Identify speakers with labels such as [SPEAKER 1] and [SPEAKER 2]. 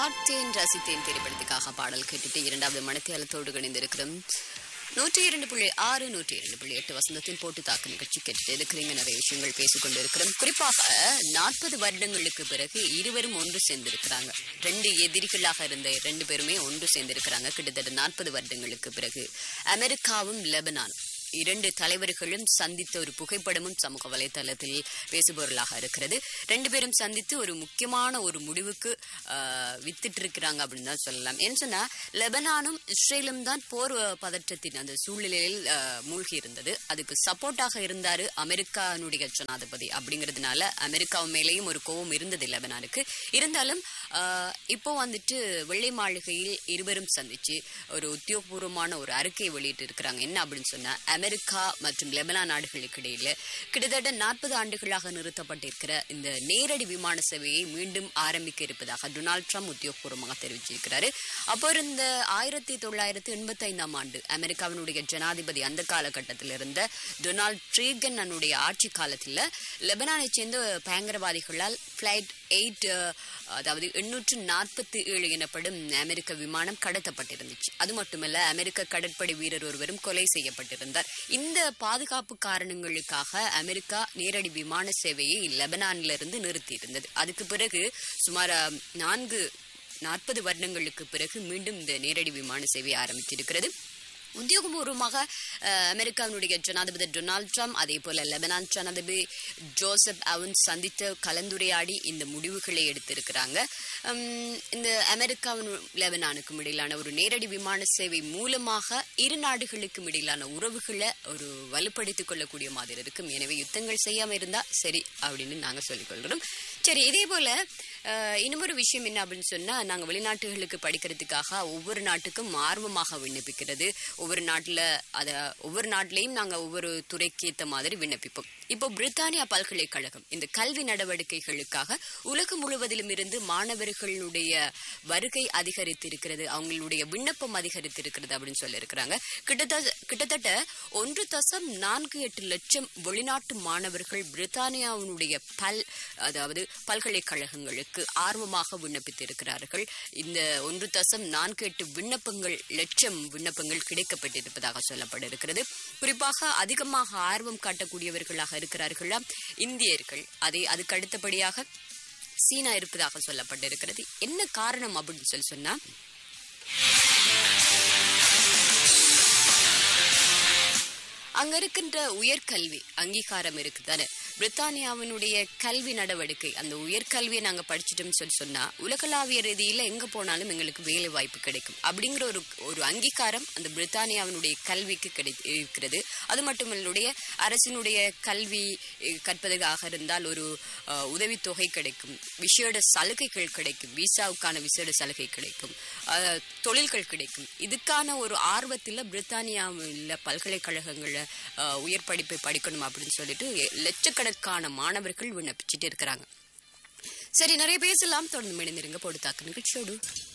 [SPEAKER 1] பார்த்தேன் ரசித்தேன் திரைப்படத்துக்காக பாடல் கேட்டுட்டு இரண்டாவது மனத்தியாலத்தோடு இணைந்திருக்கிறோம். 102.6 102.8 வசந்தத்தின் போட்டு தாக்கு நிகழ்ச்சி கேட்டு இருக்கிறீங்க. நிறைய விஷயங்கள் பேசிக்கொண்டு இருக்கிறோம். குறிப்பாக 40 வருடங்களுக்கு பிறகு இருவரும் ஒன்று சேர்ந்திருக்கிறாங்க. 2 எதிரிகளாக இருந்த 2 பேருமே ஒன்று சேர்ந்திருக்கிறாங்க. கிட்டத்தட்ட 40 வருடங்களுக்கு பிறகு அமெரிக்காவும் லெபனான் 2 தலைவர்களும் சந்தித்த ஒரு புகைப்படமும் சமூக வலைதளத்தில் பேசுபொருளாக இருக்கிறது. 2 பேரும் சந்தித்து ஒரு முக்கியமான ஒரு முடிவுக்கு வித்துட்டு இருக்கிறாங்க அப்படின்னு தான் சொல்லலாம். ஏன்னு சொன்னா லெபனானும் இஸ்ரேலும் தான் போர் பதற்றத்தின் அந்த சூழ்நிலையில் மூழ்கி இருந்தது. அதுக்கு சப்போர்ட்டாக இருந்தாரு அமெரிக்கானுடைய ஜனாதிபதி. அப்படிங்கிறதுனால அமெரிக்கா மேலேயும் ஒரு கோபம் இருந்தது லெபனானுக்கு. இருந்தாலும் இப்போ வந்துட்டு வெள்ளை மாளிகையில் இருவரும் சந்திச்சு ஒரு உத்தியோகபூர்வமான ஒரு அறிக்கையை வெளியிட்டு இருக்கிறாங்க. என்ன அப்படின்னு சொன்னா, அமெரிக்கா மற்றும் லெபனான் நாடுகளுக்கு இடையில கிட்டத்தட்ட 40 ஆண்டுகளாக நிறுத்தப்பட்டிருக்கிற இந்த நேரடி விமான சேவையை மீண்டும் ஆரம்பிக்க இருப்பதாக டொனால்ட் ட்ரம்ப் உத்தியோகபூர்வமாக தெரிவிச்சிருக்கிறாரு. அப்போ இருந்த 1985 ஆண்டு அமெரிக்காவினுடைய ஜனாதிபதி அந்த காலகட்டத்தில் இருந்த டொனால்ட் ரீகன் அன்னுடைய ஆட்சி காலத்தில் லெபனானை சேர்ந்த பயங்கரவாதிகளால் பிளைட் 8 அதாவது 847 எனப்படும் அமெரிக்க விமானம் கடத்தப்பட்டிருந்துச்சு. அது மட்டுமல்ல, அமெரிக்க கடற்படை வீரர் ஒருவரும் கொலை செய்யப்பட்டிருந்தார். இந்த பாதுகாப்பு காரணங்களுக்காக அமெரிக்கா நேரடி விமான சேவையை லெபனானிலிருந்து நிறுத்தி இருந்தது. அதுக்கு பிறகு சுமார் 40 வருடங்களுக்கு பிறகு மீண்டும் இந்த நேரடி விமான சேவை ஆரம்பித்திருக்கிறது. உத்தியோகபூர்வமாக அமெரிக்காவினுடைய ஜனாதிபதி டொனால்ட் ட்ரம்ப் அதே போல லெபனான் ஜனாதிபதி ஜோசப் அவன் சந்தித்து கலந்துரையாடி இந்த முடிவுகளை எடுத்திருக்கிறாங்க. இந்த அமெரிக்காவின் லெபனானுக்கும் இடையிலான ஒரு நேரடி விமான சேவை மூலமாக இரு நாடுகளுக்கும் இடையிலான உறவுகளை ஒரு வலுப்படுத்திக் கொள்ளக்கூடிய மாதிரி இருக்கும். எனவே யுத்தங்கள் செய்யாம இருந்தா சரி அப்படின்னு நாங்க சொல்லிக்கொள்கிறோம். சரி, இதே போல இன்னொரு விஷயம் என்ன அப்படின்னு சொன்னா, நாங்க வெளிநாட்டுகளுக்கு படிக்கிறதுக்காக ஒவ்வொரு நாட்டுக்கும் ஆர்வமாக விண்ணப்பிக்கிறது. ஒவ்வொரு நாட்டிலையும் நாங்க ஒவ்வொரு துறைக்கு ஏற்ற மாதிரி விண்ணப்பிப்போம். இப்போ பிரித்தானியா பல்கலைக்கழகம் இந்த கல்வி நடவடிக்கைகளுக்காக உலகம் முழுவதிலும் இருந்து மாணவர்களுடைய வருகை அதிகரித்திருக்கிறது, அவங்களுடைய விண்ணப்பம் அதிகரித்திருக்கிறது அப்படின்னு சொல்லி இருக்கிறாங்க. கிட்டத்தட்ட 1.48 லட்சம் வெளிநாட்டு மாணவர்கள் பிரித்தானியாவினுடைய அதாவது பல்கலைக்கழகங்களுக்கு ஆர்வமாக விண்ணப்பித்திருக்கிறார்கள். இந்த 1.48 லட்சம் விண்ணப்பங்கள் கிடைக்கப்பட்டிருப்பதாக சொல்லப்பட்டிருக்கிறது. குறிப்பாக அதிகமாக ஆர்வம் காட்டக்கூடியவர்களாக இருக்கிறார்களா இந்தியர்கள், அதுக்கு அடுத்தபடியாக சீனா இருப்பதாக சொல்லப்பட்டிருக்கிறது. என்ன காரணம் அப்படின்னு சொன்னா, அங்க இருக்கின்ற உயர்கல்வி அங்கீகாரம் இருக்குதானே. பிரித்தானியாவினுடைய கல்வி நடவடிக்கை, அந்த உயர்கல்வியை நாங்க படிச்சுட்டோம்னு சொன்னா உலகளாவிய ரீதியில எங்க போனாலும் எங்களுக்கு வேலை வாய்ப்பு கிடைக்கும் அப்படிங்கிற ஒரு அங்கீகாரம் அந்த பிரித்தானியாவினுடைய கல்விக்கு இருக்கிறது. அது மட்டுமல்ல, அரசினுடைய கல்வி கற்பதற்காக இருந்தால் ஒரு உதவித்தொகை கிடைக்கும், விசேட சலுகைகள் கிடைக்கும், விசாவுக்கான விசேட சலுகை கிடைக்கும், தொழில்கள் கிடைக்கும். இதுக்கான ஒரு ஆர்வத்தில் பிரித்தானியாவில் பல்கலைக்கழகங்கள உயர் படிப்பை படிக்கணும் அப்படின்னு சொல்லிட்டு லட்சக்கணக்கான மாணவர்கள் விண்ணப்பிச்சுட்டு இருக்கிறாங்க. சரி, நிறைய பேசலாம். தொடர்ந்து இணைந்திருங்க போடுத்தாக்கு நிகழ்ச்சியோடு.